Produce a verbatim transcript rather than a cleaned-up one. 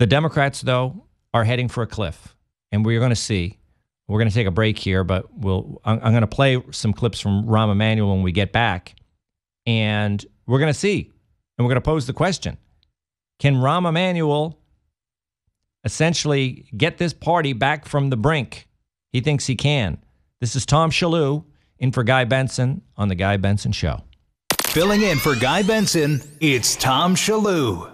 The Democrats, though, are heading for a cliff, and we're going to see. We're going to take a break here, but we'll. I'm, I'm going to play some clips from Rahm Emanuel when we get back, and we're going to see, and we're going to pose the question: can Rahm Emanuel essentially get this party back from the brink? He thinks he can. This is Tom Shillue in for Guy Benson on The Guy Benson Show. Filling in for Guy Benson, it's Tom Shillue.